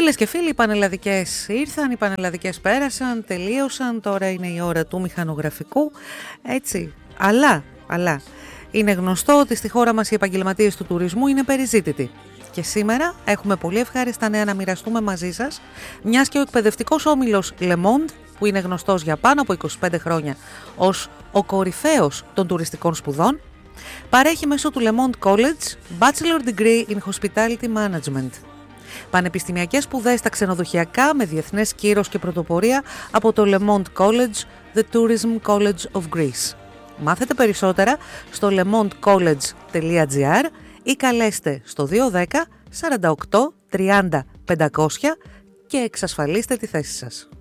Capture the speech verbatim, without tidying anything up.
Φίλες και φίλοι, οι πανελλαδικές ήρθαν, οι πανελλαδικές πέρασαν, τελείωσαν, τώρα είναι η ώρα του μηχανογραφικού, έτσι, αλλά, αλλά, είναι γνωστό ότι στη χώρα μας οι επαγγελματίες του τουρισμού είναι περιζήτητοι. Και σήμερα έχουμε πολύ ευχάριστα νέα να μοιραστούμε μαζί σας, μιας και ο εκπαιδευτικός όμιλος Le Monde, που είναι γνωστός για πάνω από είκοσι πέντε χρόνια ως ο κορυφαίος των τουριστικών σπουδών, παρέχει μέσω του Le Monde College Bachelor Degree in Hospitality Management. Πανεπιστημιακές σπουδές στα ξενοδοχειακά με διεθνές κύρος και πρωτοπορία από το Le Monde College, The Tourism College of Greece. Μάθετε περισσότερα στο lemondecollege τελεία gr ή καλέστε στο δύο ένα μηδέν, σαράντα οκτώ, τριάντα, πεντακόσια και εξασφαλίστε τη θέση σας.